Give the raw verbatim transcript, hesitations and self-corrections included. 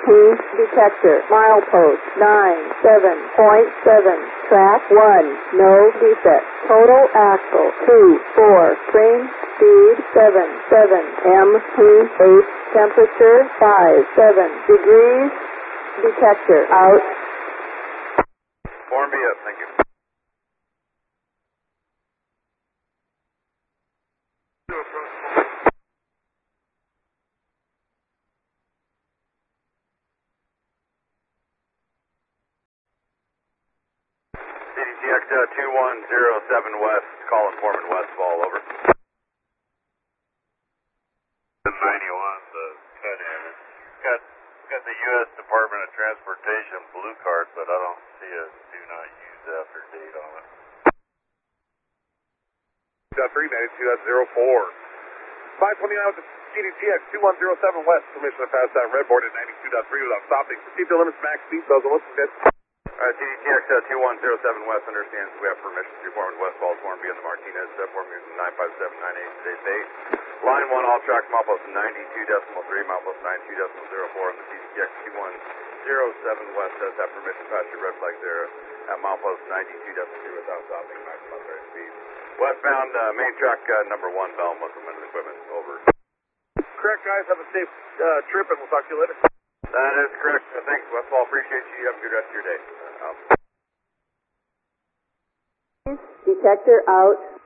P detector, milepost nine seven point seven, track one, no defect. Total axle two four, train speed seven seven, M P eight, temperature five seven degrees, detector out. Form B up, thank you. C D T X uh, two one zero seven West, call informant Westfall, over. ninety-one, the cut in. Got, got the U S Department of Transportation blue card, but I don't see a do not use after date on it. three ninety-two, that's zero four. five twenty-nine with the C D T X two one zero seven West, permission to pass that red board at ninety-two point three without stopping. Proceed to limits max speed, those are listen good. Alright, C D T X uh, two one zero seven West understands we have permission to perform in Westfall, form B on the Martinez, uh, form using nine five seven nine eight today's date. Line one, all tracks, milepost ninety-two decimal three, milepost ninety-two decimal zero four, and the C D T X two one zero seven West does have permission to pass your red flag there at milepost ninety-two decimal two without stopping, maximum authorized speed. Westbound, uh, main track uh, number one, Belm, with limited equipment, over. Correct, guys, have a safe uh, trip, and we'll talk to you later. That is correct. Uh, thanks, Westfall. Appreciate you. Have a good rest of your day. Uh, Detector out.